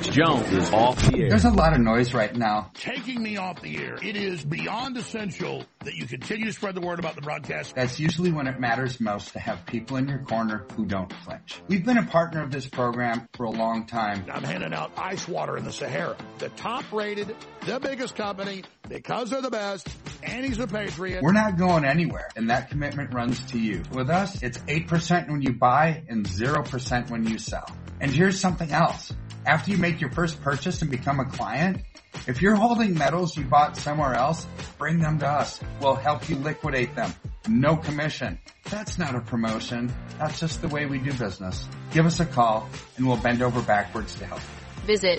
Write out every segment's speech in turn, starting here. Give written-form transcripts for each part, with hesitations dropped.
Alex Jones is off the air. There's a lot of noise right now. Taking me off the air. It is beyond essential that you continue to spread the word about the broadcast. That's usually when it matters most, to have people in your corner who don't flinch. We've been a partner of this program for a long time. I'm handing out ice water in the Sahara. The top rated, the biggest company, because they're the best, and he's a patriot. We're not going anywhere, and that commitment runs to you. With us, it's 8% when you buy and 0% when you sell. And here's something else. After you make your first purchase and become a client, if you're holding metals you bought somewhere else, bring them to us. We'll help you liquidate them. No commission. That's not a promotion. That's just the way we do business. Give us a call and we'll bend over backwards to help you. Visit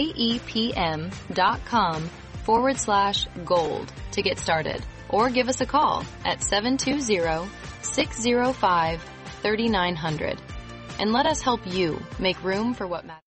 kepm.com/gold to get started, or give us a call at 720-605-3900 and let us help you make room for what matters.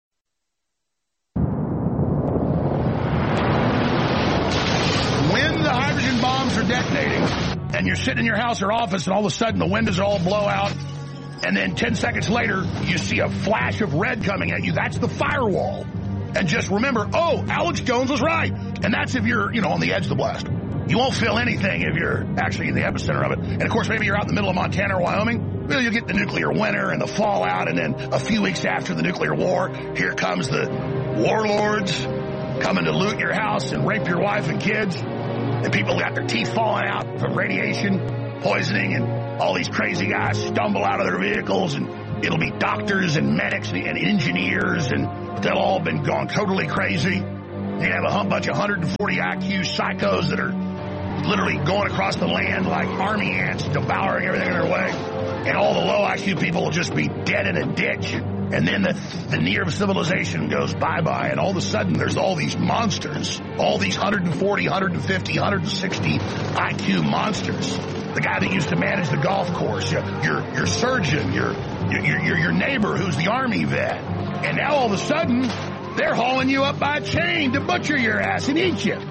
When the hydrogen bombs are detonating and you're sitting in your house or office and all of a sudden the windows all blow out and then 10 seconds later you see a flash of red coming at you, that's the firewall. And just remember, Alex Jones was right. And that's if you're, on the edge of the blast. You won't feel anything if you're actually in the epicenter of it. And of course, maybe you're out in the middle of Montana or Wyoming. Well, you'll get the nuclear winter and the fallout, and then a few weeks after the nuclear war, here comes the warlords coming to loot your house and rape your wife and kids. And people got their teeth falling out from radiation poisoning, and all these crazy guys stumble out of their vehicles, and it'll be doctors and medics and engineers, and they'll all been gone totally crazy. You have a bunch of 140 IQ psychos that are literally going across the land like army ants, devouring everything in their way. And all the low IQ people will just be dead in a ditch. And then the near of civilization goes bye-bye. And all of a sudden, there's all these monsters, all these 140, 150, 160 IQ monsters. The guy that used to manage the golf course, your surgeon, your neighbor who's the Army vet. And now all of a sudden, they're hauling you up by a chain to butcher your ass and eat you.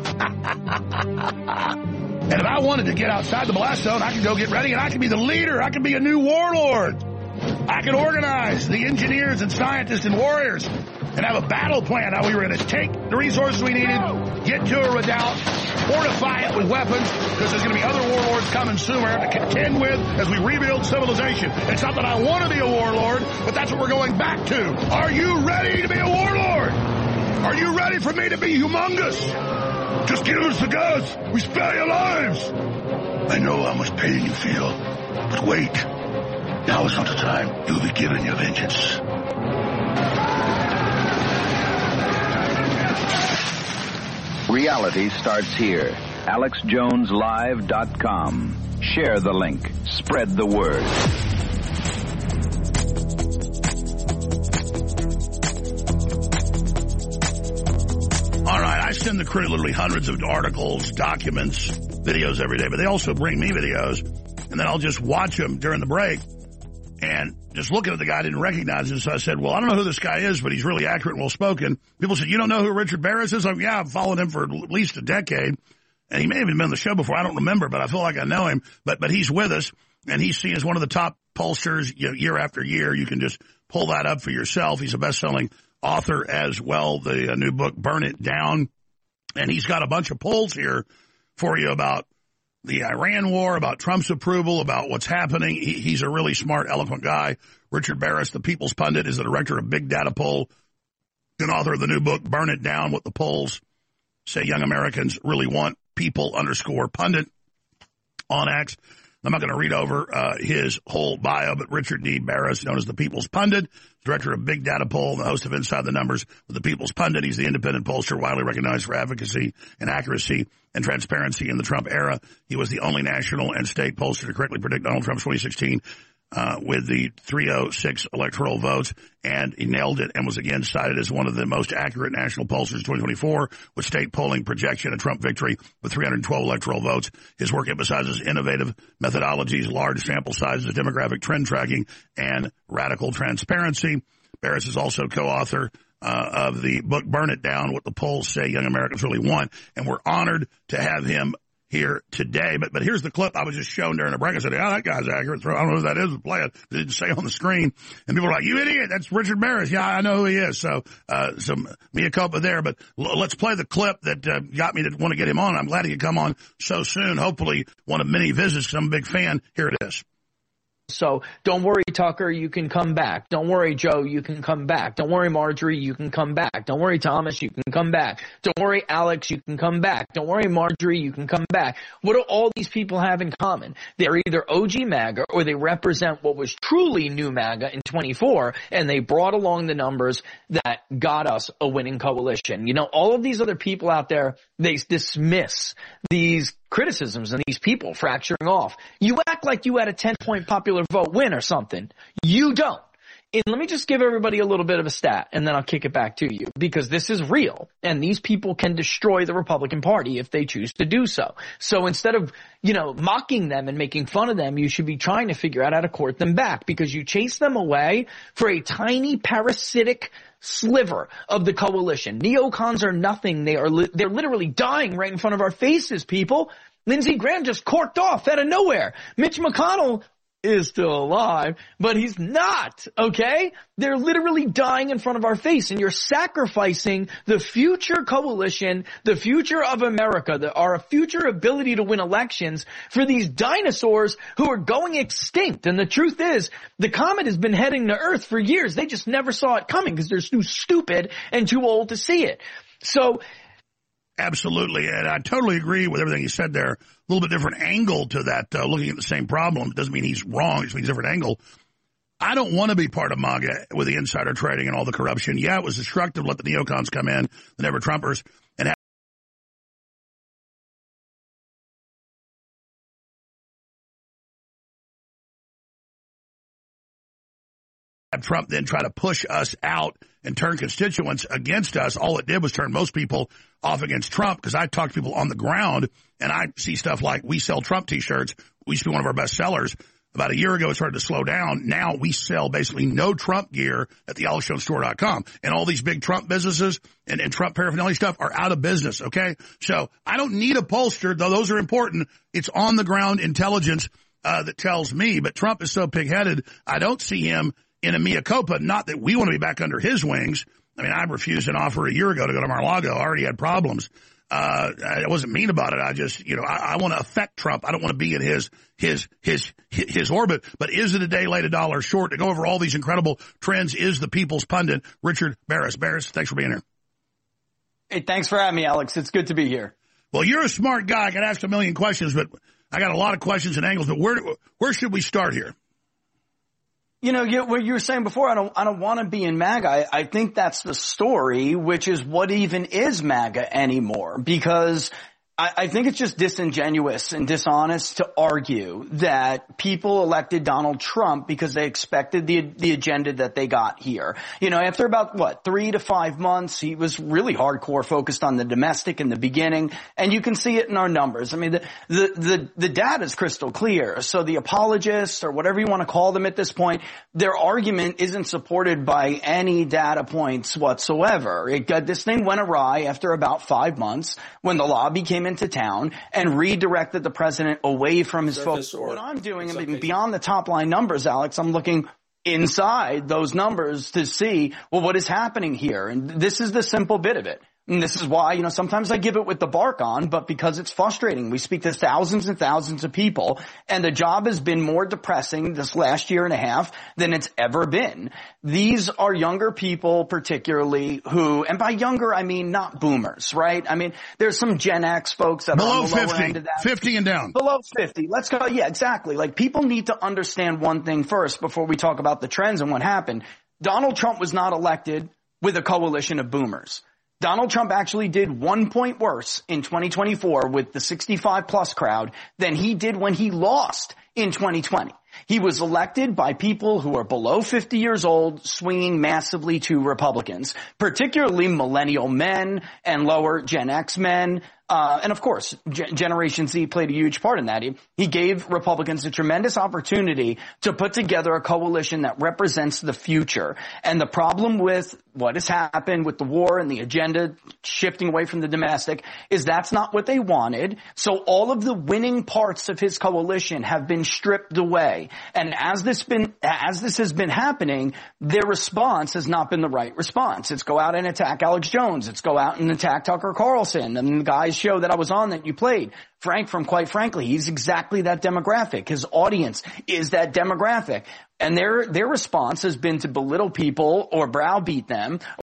And if I wanted to get outside the blast zone, I could go get ready and I could be the leader. I could be a new warlord. I could organize the engineers and scientists and warriors and have a battle plan how we were going to take the resources we needed, get to a redoubt, fortify it with weapons, because there's going to be other warlords coming soon we have to contend with as we rebuild civilization. It's not that I want to be a warlord, but that's what we're going back to. Are you ready to be a warlord? Are you ready for me to be humongous? Just give us the goods. We spare your lives. I know how much pain you feel, but wait. Now is not the time. You'll be given your vengeance. Reality starts here. AlexJonesLive.com. Share the link. Spread the word. All right, I send the crew literally hundreds of articles, documents, videos every day, but they also bring me videos, and then I'll just watch them during the break. And just looking at the guy, I didn't recognize him, so I said, well, I don't know who this guy is, but he's really accurate and well-spoken. People said, you don't know who Richard Barris is? I'm, yeah, I've followed him for at least a decade, and he may have even been on the show before. I don't remember, but I feel like I know him. But he's with us, and he's seen as one of the top pollsters year after year. You can just pull that up for yourself. He's a best-selling author as well, the new book, Burn It Down. And he's got a bunch of polls here for you about the Iran war, about Trump's approval, about what's happening. He's a really smart, eloquent guy. Richard Barris, the People's Pundit, is the director of Big Data Poll and author of the new book, Burn It Down, What the Polls Say Young Americans Really Want, People_Pundit on X. I'm not going to read over his whole bio, but Richard D. Barris, known as the People's Pundit, director of Big Data Poll and the host of Inside the Numbers with the People's Pundit. He's the independent pollster widely recognized for advocacy and accuracy and transparency in the Trump era. He was the only national and state pollster to correctly predict Donald Trump's 2016 with the 306 electoral votes, and he nailed it and was again cited as one of the most accurate national pollsters in 2024 with state polling projection a Trump victory with 312 electoral votes. His work emphasizes innovative methodologies, large sample sizes, demographic trend tracking, and radical transparency. Barris is also co-author of the book Burn It Down, What the Polls Say Young Americans Really Want, and we're honored to have him here today. But here's the clip I was just shown during the break. I said, yeah, that guy's accurate. I don't know who that is. Play it. It didn't say on the screen. And people are like, you idiot. That's Richard Baris. Yeah, I know who he is. So some mea culpa there. But let's play the clip that got me to want to get him on. I'm glad he could come on so soon. Hopefully one of many visits. I'm a big fan. Here it is. So don't worry, Tucker, you can come back. Don't worry, Joe, you can come back. Don't worry, Marjorie, you can come back. Don't worry, Thomas, you can come back. Don't worry, Alex, you can come back. Don't worry, Marjorie, you can come back. What do all these people have in common? They're either OG MAGA or they represent what was truly new MAGA in 24, and they brought along the numbers that got us a winning coalition. You know, all of these other people out there, they dismiss these criticisms and these people fracturing off. You act like you had a 10-point popular vote win or something. You don't. And let me just give everybody a little bit of a stat, and then I'll kick it back to you, because this is real, and these people can destroy the Republican Party if they choose to do so. So instead of, mocking them and making fun of them, you should be trying to figure out how to court them back, because you chase them away for a tiny parasitic sliver of the coalition. Neocons are nothing. They're literally dying right in front of our faces, people. Lindsey Graham just corked off out of nowhere. Mitch McConnell is still alive, but he's not, okay? They're literally dying in front of our face, and you're sacrificing the future coalition, the future of America, our future ability to win elections for these dinosaurs who are going extinct. And the truth is, the comet has been heading to Earth for years. They just never saw it coming because they're too stupid and too old to see it. So, absolutely, and I totally agree with everything you said there. A little bit different angle to that, looking at the same problem. It doesn't mean he's wrong. It just means a different angle. I don't want to be part of MAGA with the insider trading and all the corruption. Yeah, it was destructive. Let the neocons come in, the never-Trumpers, and have Trump then try to push us out and turn constituents against us. All it did was turn most people off against Trump, because I talk to people on the ground, and I see stuff like, we sell Trump T-shirts. We used to be one of our best sellers. About a year ago, it started to slow down. Now we sell basically no Trump gear at the AlexJonesStore.com. And all these big Trump businesses and Trump paraphernalia stuff are out of business, okay? So I don't need a pollster, though those are important. It's on-the-ground intelligence that tells me. But Trump is so pig-headed, I don't see him in a mea culpa. Not that we want to be back under his wings. I mean, I refused an offer a year ago to go to Mar-a-Lago. I already had problems. I wasn't mean about it. I just, I want to affect Trump. I don't want to be in his orbit. But is it a day late, a dollar short? To go over all these incredible trends is the People's Pundit, Richard Baris. Baris, thanks for being here. Hey, thanks for having me, Alex. It's good to be here. Well, you're a smart guy. I can ask a million questions, but I got a lot of questions and angles. But where should we start here? What you were saying before, I don't want to be in MAGA. I think that's the story, which is what even is MAGA anymore, because I think it's just disingenuous and dishonest to argue that people elected Donald Trump because they expected the agenda that they got here. After about 3 to 5 months, he was really hardcore focused on the domestic in the beginning, and you can see it in our numbers. I mean, the data is crystal clear. So the apologists, or whatever you want to call them at this point, their argument isn't supported by any data points whatsoever. This thing went awry after about 5 months when the lobby came into town and redirected the president away from his focus. What I'm doing, I mean, beyond the top line numbers, Alex, I'm looking inside those numbers to see, what is happening here? And this is the simple bit of it. And this is why, sometimes I give it with the bark on, but because it's frustrating. We speak to thousands and thousands of people, and the job has been more depressing this last year and a half than it's ever been. These are younger people particularly who, and by younger, I mean not boomers, right? I mean, there's some Gen X folks that below are on the lower end of that. 50 and down. Below 50. Let's go. Yeah, exactly. Like, people need to understand one thing first before we talk about the trends and what happened. Donald Trump was not elected with a coalition of boomers. Donald Trump actually did 1 point worse in 2024 with the 65-plus crowd than he did when he lost in 2020. He was elected by people who are below 50 years old, swinging massively to Republicans, particularly millennial men and lower Gen X men. And of course, Generation Z played a huge part in that. He gave Republicans a tremendous opportunity to put together a coalition that represents the future. And the problem with what has happened with the war and the agenda shifting away from the domestic is that's not what they wanted. So all of the winning parts of his coalition have been stripped away. And as this has been happening, their response has not been the right response. It's go out and attack Alex Jones. It's go out and attack Tucker Carlson. And the guy's show that I was on that you played, Frank from Quite Frankly, he's exactly that demographic. His audience is that demographic. And their response has been to belittle people or browbeat them